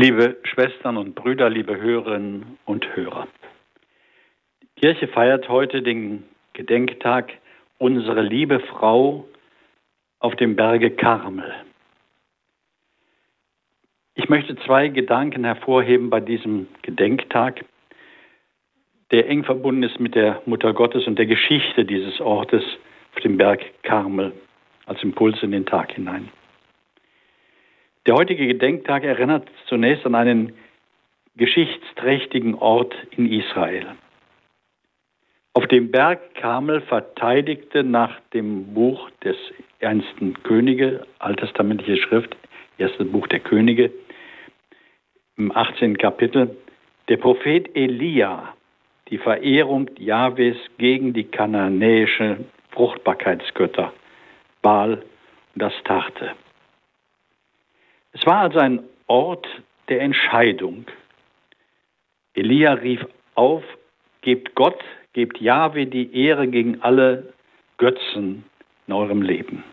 Liebe Schwestern und Brüder, liebe Hörerinnen und Hörer. Die Kirche feiert heute den Gedenktag Unsere liebe Frau auf dem Berge Karmel. Ich möchte zwei Gedanken hervorheben bei diesem Gedenktag, der eng verbunden ist mit der Mutter Gottes und der Geschichte dieses Ortes auf dem Berg Karmel als Impuls in den Tag hinein. Der heutige Gedenktag erinnert zunächst an einen geschichtsträchtigen Ort in Israel. Auf dem Berg Karmel verteidigte nach dem Buch des 1. Könige, alttestamentliche Schrift, erstes Buch der Könige, im 18. Kapitel, der Prophet Elia die Verehrung Jahwes gegen die kananäischen Fruchtbarkeitsgötter, Baal und Astarte. Es war also ein Ort der Entscheidung. Elia rief auf, gebt Gott, gebt Jahwe die Ehre gegen alle Götzen in eurem Leben.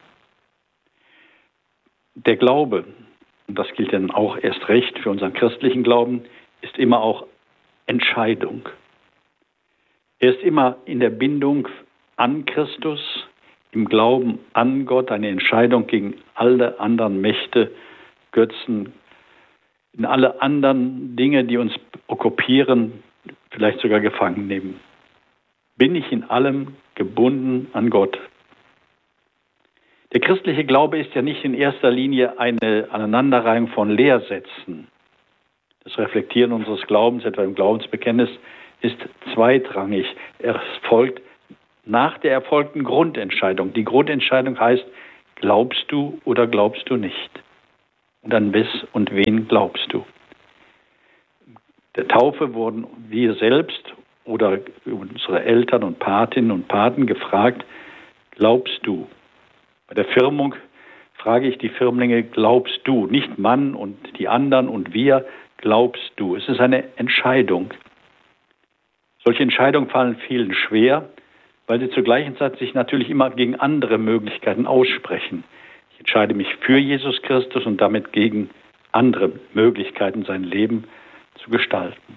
Der Glaube, und das gilt dann auch erst recht für unseren christlichen Glauben, ist immer auch Entscheidung. Er ist immer in der Bindung an Christus, im Glauben an Gott, eine Entscheidung gegen alle anderen Mächte, Götzen, in alle anderen Dinge, die uns okkupieren, vielleicht sogar gefangen nehmen. Bin ich in allem gebunden an Gott? Der christliche Glaube ist ja nicht in erster Linie eine Aneinanderreihung von Lehrsätzen. Das Reflektieren unseres Glaubens, etwa im Glaubensbekenntnis, ist zweitrangig. Es folgt nach der erfolgten Grundentscheidung. Die Grundentscheidung heißt, glaubst du oder glaubst du nicht? Und an was und wen glaubst du? Der Taufe wurden wir selbst oder unsere Eltern und Patinnen und Paten gefragt, glaubst du? Bei der Firmung frage ich die Firmlinge, glaubst du? Nicht Mann und die anderen und wir, glaubst du? Es ist eine Entscheidung. Solche Entscheidungen fallen vielen schwer, weil sie zur gleichen Zeit sich natürlich immer gegen andere Möglichkeiten aussprechen. Ich entscheide mich für Jesus Christus und damit gegen andere Möglichkeiten, sein Leben zu gestalten.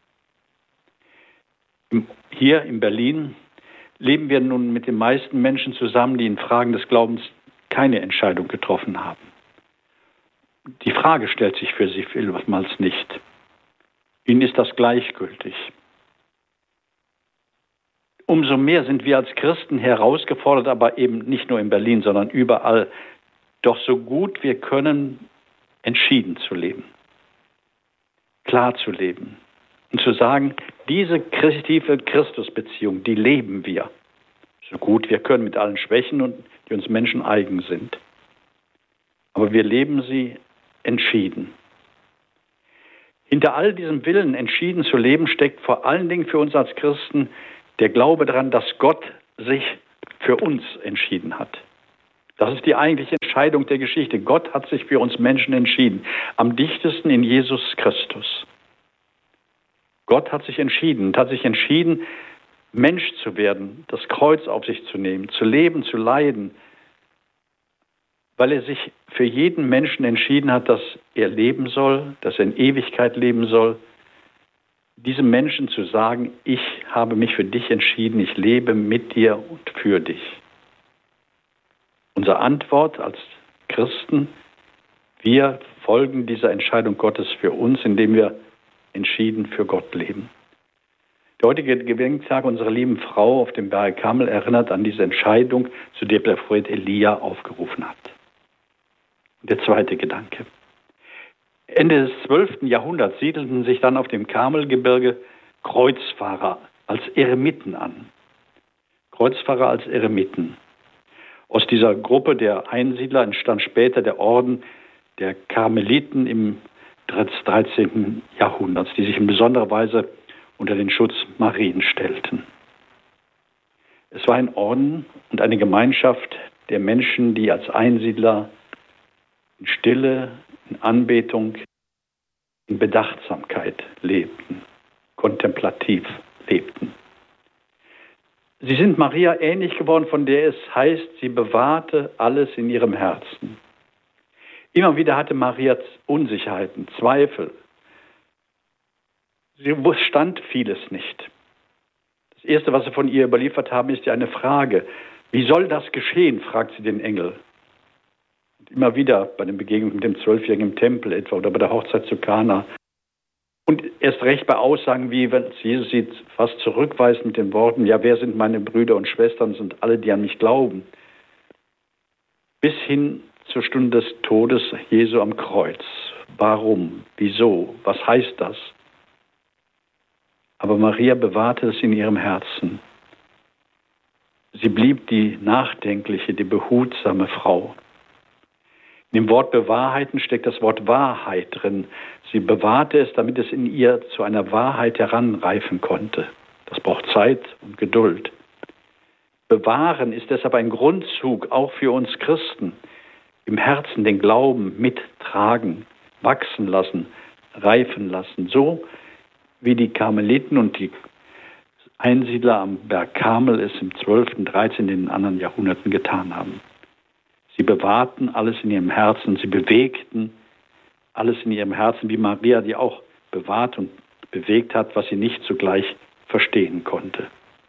Hier in Berlin leben wir nun mit den meisten Menschen zusammen, die in Fragen des Glaubens keine Entscheidung getroffen haben. Die Frage stellt sich für sie vielmals nicht. Ihnen ist das gleichgültig. Umso mehr sind wir als Christen herausgefordert, aber eben nicht nur in Berlin, sondern überall, doch so gut wir können, entschieden zu leben, klar zu leben und zu sagen, diese tiefe Christusbeziehung, die leben wir, so gut wir können mit allen Schwächen, die uns Menschen eigen sind. Aber wir leben sie entschieden. Hinter all diesem Willen, entschieden zu leben, steckt vor allen Dingen für uns als Christen der Glaube daran, dass Gott sich für uns entschieden hat. Das ist die eigentliche Entscheidung der Geschichte. Gott hat sich für uns Menschen entschieden. Am dichtesten in Jesus Christus. Gott hat sich entschieden Mensch zu werden, das Kreuz auf sich zu nehmen, zu leben, zu leiden, weil er sich für jeden Menschen entschieden hat, dass er leben soll, dass er in Ewigkeit leben soll. Diesem Menschen zu sagen, ich habe mich für dich entschieden, ich lebe mit dir und für dich. Unsere Antwort als Christen, wir folgen dieser Entscheidung Gottes für uns, indem wir entschieden für Gott leben. Der heutige Gedenktag unserer lieben Frau auf dem Berg Karmel erinnert an diese Entscheidung, zu der der Prophet Elia aufgerufen hat. Und der zweite Gedanke. Ende des 12. Jahrhunderts siedelten sich dann auf dem Karmelgebirge Kreuzfahrer als Eremiten an. Kreuzfahrer als Eremiten. Aus dieser Gruppe der Einsiedler entstand später der Orden der Karmeliten im 13. Jahrhunderts, die sich in besonderer Weise unter den Schutz Mariens stellten. Es war ein Orden und eine Gemeinschaft der Menschen, die als Einsiedler in Stille, in Anbetung, in Bedachtsamkeit lebten, kontemplativ lebten. Sie sind Maria ähnlich geworden, von der es heißt, sie bewahrte alles in ihrem Herzen. Immer wieder hatte Maria Unsicherheiten, Zweifel. Sie stand vieles nicht. Das Erste, was sie von ihr überliefert haben, ist ja eine Frage. Wie soll das geschehen, fragt sie den Engel. Und immer wieder bei den Begegnungen mit dem 12-Jährigen im Tempel etwa oder bei der Hochzeit zu Kana. Und erst recht bei Aussagen wie, wenn Jesus sie fast zurückweist mit den Worten, ja, wer sind meine Brüder und Schwestern, sind alle, die an mich glauben. Bis hin zur Stunde des Todes Jesu am Kreuz. Warum? Wieso? Was heißt das? Aber Maria bewahrte es in ihrem Herzen. Sie blieb die nachdenkliche, die behutsame Frau. In dem Wort bewahrheiten steckt das Wort Wahrheit drin. Sie bewahrte es, damit es in ihr zu einer Wahrheit heranreifen konnte. Das braucht Zeit und Geduld. Bewahren ist deshalb ein Grundzug, auch für uns Christen. Im Herzen den Glauben mittragen, wachsen lassen, reifen lassen. So wie die Karmeliten und die Einsiedler am Berg Karmel es im 12., 13., in den anderen Jahrhunderten getan haben. Sie bewahrten alles in ihrem Herzen, sie bewegten alles in ihrem Herzen, wie Maria, die auch bewahrt und bewegt hat, was sie nicht zugleich verstehen konnte.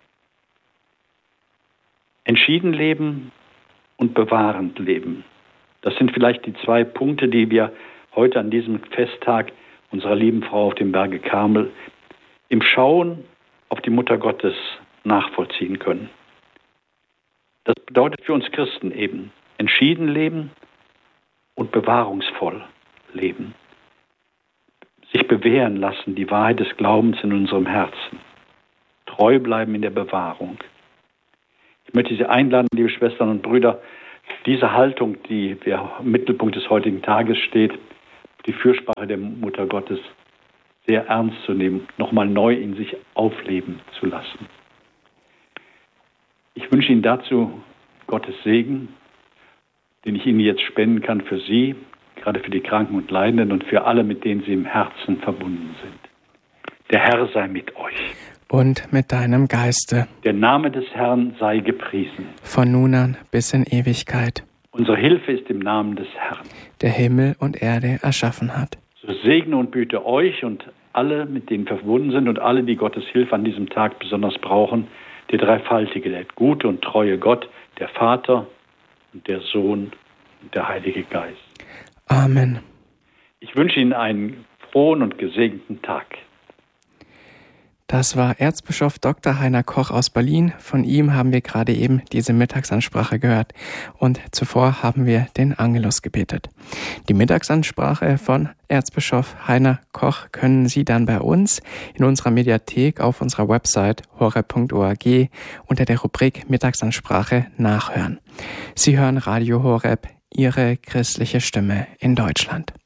Entschieden leben und bewahrend leben. Das sind vielleicht die 2 Punkte, die wir heute an diesem Festtag unserer lieben Frau auf dem Berge Karmel im Schauen auf die Mutter Gottes nachvollziehen können. Das bedeutet für uns Christen eben entschieden leben und bewahrungsvoll leben. Sich bewähren lassen, die Wahrheit des Glaubens in unserem Herzen. Treu bleiben in der Bewahrung. Ich möchte Sie einladen, liebe Schwestern und Brüder, diese Haltung, die im Mittelpunkt des heutigen Tages steht, die Fürsprache der Mutter Gottes sehr ernst zu nehmen, nochmal neu in sich aufleben zu lassen. Ich wünsche Ihnen dazu Gottes Segen, den ich Ihnen jetzt spenden kann für Sie, gerade für die Kranken und Leidenden und für alle, mit denen Sie im Herzen verbunden sind. Der Herr sei mit euch. Und mit deinem Geiste. Der Name des Herrn sei gepriesen. Von nun an bis in Ewigkeit. Unsere Hilfe ist im Namen des Herrn, der Himmel und Erde erschaffen hat. So segne und behüte euch und alle, mit denen wir verbunden sind und alle, die Gottes Hilfe an diesem Tag besonders brauchen, der dreifaltige, der gute und treue Gott, der Vater und der Sohn und der Heilige Geist. Amen. Ich wünsche Ihnen einen frohen und gesegneten Tag. Das war Erzbischof Dr. Heiner Koch aus Berlin. Von ihm haben wir gerade eben diese Mittagsansprache gehört. Und zuvor haben wir den Angelus gebetet. Die Mittagsansprache von Erzbischof Heiner Koch können Sie dann bei uns in unserer Mediathek auf unserer Website horeb.org unter der Rubrik Mittagsansprache nachhören. Sie hören Radio Horeb, Ihre christliche Stimme in Deutschland.